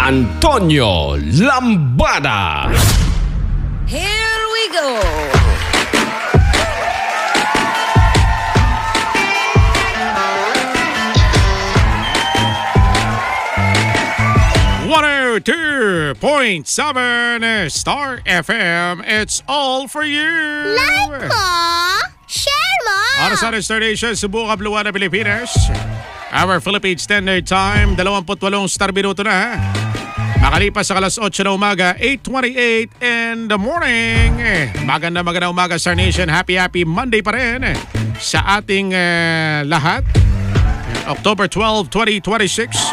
Antonio Lambada. Here we go! .7 Star FM, it's all for you. Like mo, share mo. Para sa Station, Subukan Bluan na Pilipinas. Our Philippine Standard Time, 28 star minuto na. Makalipas sa alas 8 na umaga, 8:28 in the morning. Magandang umaga, Star Nation. Happy Monday pa rin sa ating lahat. October 12, 2026.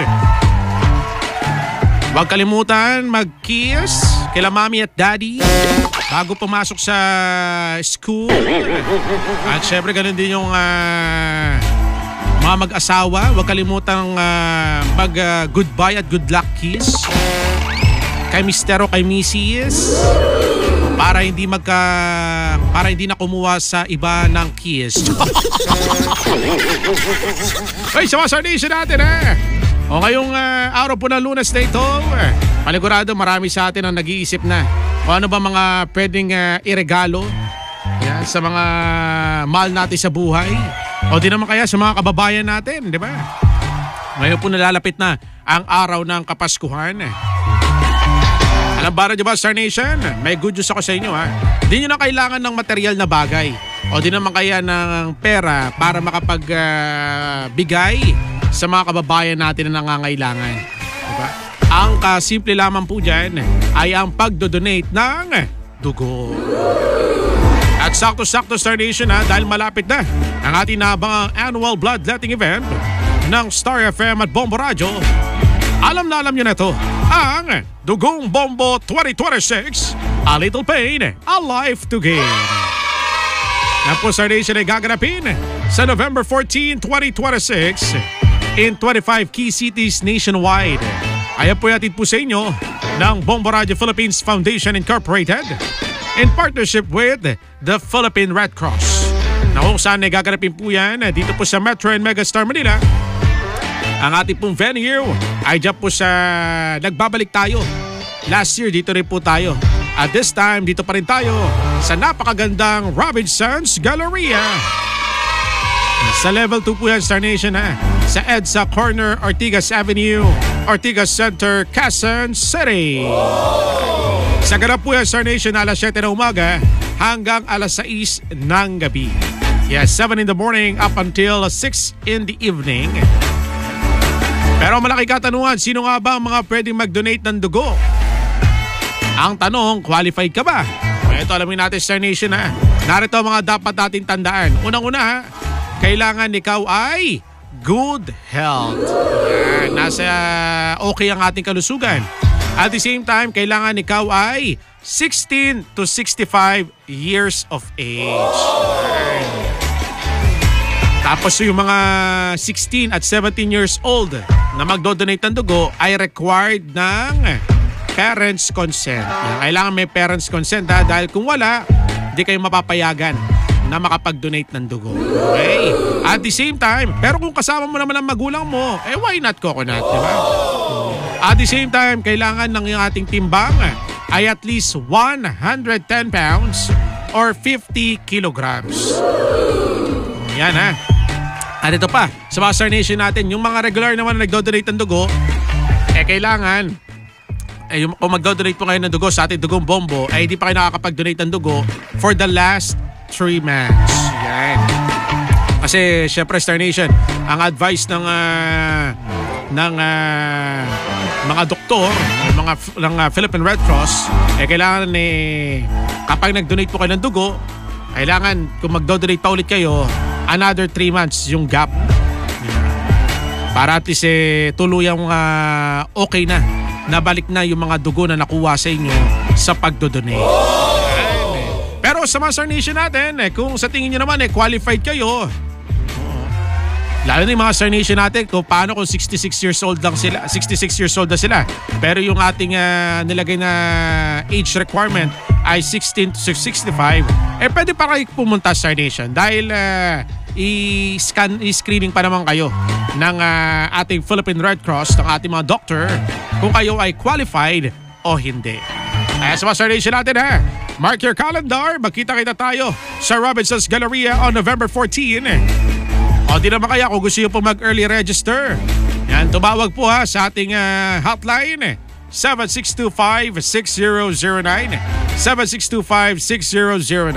Huwag kalimutan mag-kiss kila mami at daddy bago pumasok sa school. At syempre ganun din yung mga mag-asawa. Huwag kalimutan mag-goodbye at good luck kiss kay Mister o kay Mrs. Para hindi na kumuha sa iba ng kiss. Ay, sa mga nation natin O ngayong araw po ng Lunes na ito, panigurado marami sa atin ang nag-iisip na kung ano ba mga pwedeng iregalo sa mga mahal natin sa buhay. O di naman kaya sa mga kababayan natin, di ba? Ngayon po nalalapit na ang araw ng Kapaskuhan. Alam ba rin ba, Star Nation? May good news ako sa inyo Di nyo na kailangan ng material na bagay. O di naman kaya ng pera para makapagbigay sa mga kababayan natin na nangangailangan. Diba? Ang kasimple lamang po dyan ay ang pagdodonate ng dugo. At sakto-sakto, Star Nation dahil malapit na ang ating naabangang annual bloodletting event ng Star FM at Bombo Radio. Alam na alam nyo na ito, ang Dugong Bombo 2026, A Little Pain, A Life to Gain. Yan po, Star Nation, ay gaganapin sa November 14, 2026 in 25 key cities nationwide. Ayan po yatid po sa inyo ng Bombo Radio Philippines Foundation Incorporated in partnership with the Philippine Red Cross. Na kung saan ay gaganapin po yan dito po sa Metro and Megastar Manila. Ang ating pong venue ay dyan po sa nagbabalik tayo. Last year dito rin po tayo. At this time dito pa rin tayo sa napakagandang Robinson's Galleria. Sa level 2 po yan, Star Nation sa EDSA Corner, Ortigas Avenue, Ortigas Center, Quezon City. Sa ganap po yan, Star Nation, alas 7 na umaga hanggang alas 6 ng gabi. Yes, 7 in the morning up until 6 in the evening. Pero malaki katanungan, sino nga ba ang mga pwedeng mag-donate ng dugo? Ang tanong, qualified ka ba? Ito alamin natin, Star Nation Narito ang mga dapat natin tandaan. Unang-una kailangan ikaw ay good health. Nasa okay ang ating kalusugan. At the same time, kailangan ikaw ay 16 to 65 years of age. Tapos yung mga 16 at 17 years old na magdodonate ng dugo ay required ng parents' consent. Kailangan may parents' consent dahil kung wala, hindi kayo mapapayagan na makapag-donate ng dugo. Okay? At the same time, pero kung kasama mo naman ang magulang mo, why not coconut, di ba? At the same time, kailangan ng ating timbang ay at least 110 pounds or 50 kilograms. Yan At ito pa, sa mga Star Nation natin, yung mga regular naman na nagdo-donate ng dugo, kailangan, kung magdo-donate po ngayon ng dugo sa ating Dugong Bombo, hindi pa kayo nakakapag-donate ng dugo for the last 3 months. Yan. Kasi syempre, Star Nation, ang advice ng mga doktor ng Philippine Red Cross kailangan kapag nag-donate po kayo ng dugo, kailangan kung magdo-donate pa ulit kayo, another 3 months yung gap. Para at least tuluyang okay na, nabalik na yung mga dugo na nakuha sa inyo sa pagdo-donate. Pero sa mga Star Nation natin, kung sa tingin nyo naman qualified kayo, lalo na yung mga Star Nation natin, kung paano kung 66 years old na sila. Pero yung ating nilagay na age requirement ay 16 to 65, pwede pa kayo pumunta sa Star Nation. Dahil i-screening pa naman kayo ng ating Philippine Red Cross, ng ating mga doctor, kung kayo ay qualified o hindi. Kaya sa Star Nation natin mark your calendar, magkita-kita tayo sa Robinsons Galleria on November 14. O di naman kaya kung gusto nyo po mag-early register, yan, tumawag po sa ating hotline 7625-6009 7625-6009.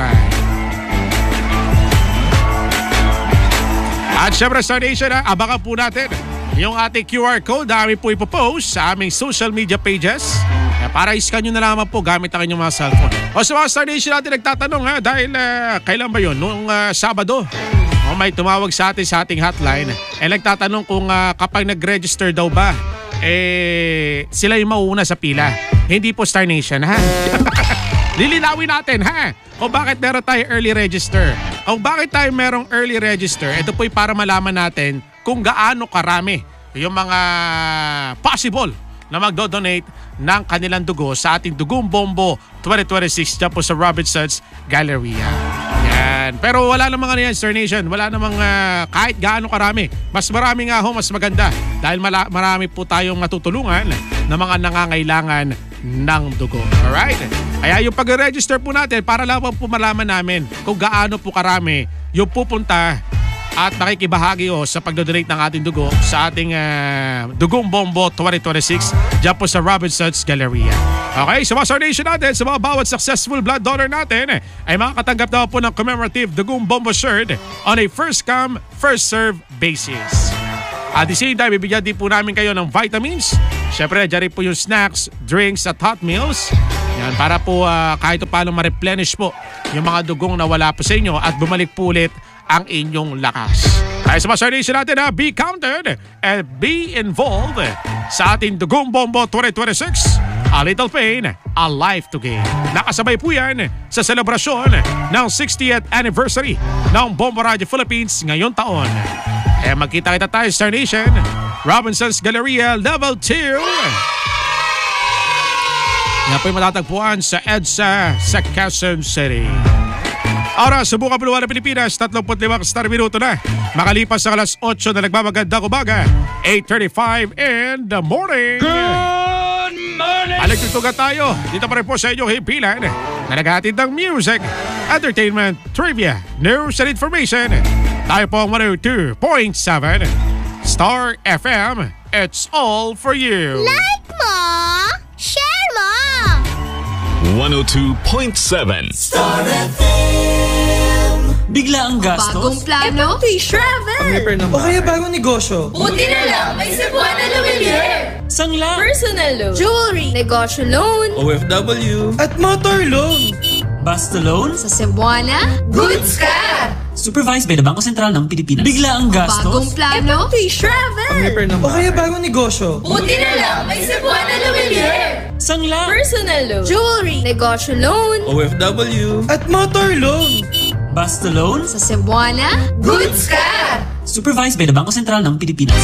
At syempre Star Nation, abangan po natin yung ating QR code. Dami po ipopost sa aming social media pages. Para iscan nyo na lamang po gamit ang inyong mga cellphone. O sa mga Star Nation natin nagtatanong dahil kailan ba yun? Noong Sabado, may tumawag sa atin sa ating hotline. Nagtatanong kung kapag nag-register daw ba, sila yung mauuna sa pila. Hindi po Star Nation Lilinawin natin kung bakit meron tayo early register. Kung bakit tayo merong early register, ito po'y para malaman natin kung gaano karami yung mga possible na magdo-donate ng kanilang dugo sa ating Dugong Bombo 2026 dyan po sa Robinsons Galleria. Yan. Pero wala namang yan, Star Nation. Wala namang kahit gaano karami. Mas marami nga ho, mas maganda. Dahil marami po tayong matutulungan na mga nangangailangan ng dugo. Alright? Kaya yung pag-register po natin, para lang po malaman namin kung gaano po karami yung pupunta at nakikibahagi sa pagdodonate ng ating dugo sa ating Dugong Bombo 2026 dyan po sa Robinsons Galleria. Okay, sa mga Star Nation natin, sa mga bawat successful blood donor natin, ay makakatanggap daw po ng commemorative Dugong Bombo shirt on a first come, first serve basis. At the same time, bibigyan din po namin kayo ng vitamins. Siyempre, dyan rin po yung snacks, drinks at hot meals. Yan, para po kahit paano ma-replenish po yung mga dugong na wala po sa inyo at bumalik po ulit ang inyong lakas. Kaya sa mga Star Nation natin, be counted and be involved sa ating Dugong Bombo 2026. A little pain, a life to gain. Nakasabay po yan sa selebrasyon ng 60th anniversary ng Bombo Radio Philippines ngayong taon. Kaya magkita-kita tayo, Star Nation, Robinsons Galleria Level 2. Yan po'y matatagpuan sa EDSA sa Quezon City. Oras, subukan puluhan ng Pilipinas, 35 star minuto na. Makalipas sa alas 8 na nagmamagandang umaga, 8:35 in the morning. Good morning! Aligtutugan tayo. Dito pa rin po sa inyong himpilan na naghahatid ng music, entertainment, trivia, news and information. Tayo po ang 102.7 Star FM. It's all for you. Like mo, share mo. 102.7 Star FM. Bigla ang gastos. Bagong plano? Travel! O kaya bagong negosyo. Buti na lang, may Cebuana Luwilier. Sangla. Personal loan. Jewelry. Negosyo loan. OFW. At motor loan. Basta loan. Sa Cebuana, goods ka! Supervised by the Bangko Sentral ng Pilipinas. Bigla ang gastos. Bagong plano? Travel! O kaya bagong negosyo. Buti na lang, may Cebuana Luwilier. Sangla. Personal loan. Jewelry. Negosyo loan. OFW. At motor loan. Basta loan. Sa Cebuana, goods ka! Supervised by the Bangko Sentral ng Pilipinas.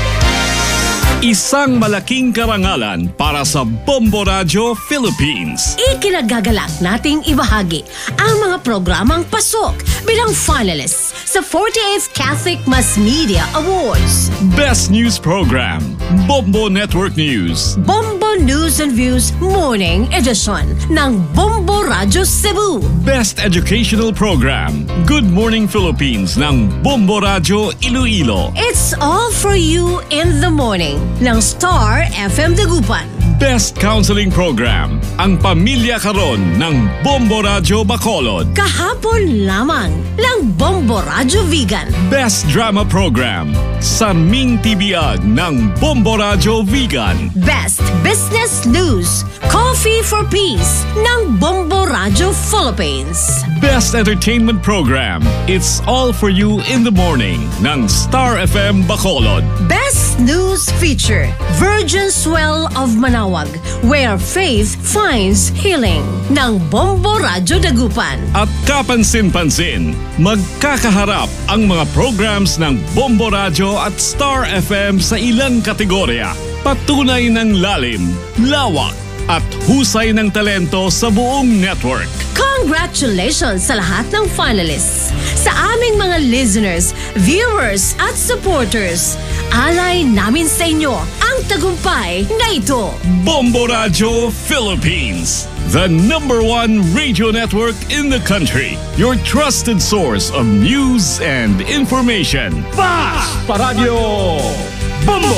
Isang malaking karangalan para sa Bombo Radio Philippines. Ikinagagalak nating ibahagi ang mga programang pasok bilang finalists sa 48th Catholic Mass Media Awards. Best News Program, Bombo Network News. Bombo News and Views Morning Edition ng Bombo Radio Cebu. Best Educational Program, Good Morning Philippines ng Bombo Radio Iloilo. It's all for you in the morning ng Star FM Dagupan. Best Counseling Program, Ang Pamilya Karon ng Bombo Radio Bacolod. Kahapon lamang ng Bombo Radio Vegan. Best Drama Program, Saming Tibiag ng Bombo Radio Vegan. Best Business News, Coffee for Peace ng Bombo Radio Philippines. Best Entertainment Program, It's All For You in the Morning ng Star FM Bacolod. Best News Feature, Virgin's Well of Manawag, where faith finds healing ng Bombo Radio Dagupan. At kapansin-pansin, magkakaharap ang mga programs ng Bombo Radio at Star FM sa ilang kategorya. Patunay ng lalim, lawak at husay ng talento sa buong network. Congratulations sa lahat ng finalists, sa aming mga listeners, viewers at supporters. Alay namin sa inyo ang tagumpay na ito. Bombo Radio Philippines, the #1 radio network in the country. Your trusted source of news and information. Fast Paradio Bombo!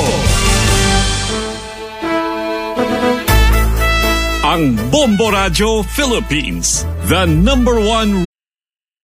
Ang Bombo Radio Philippines, the #1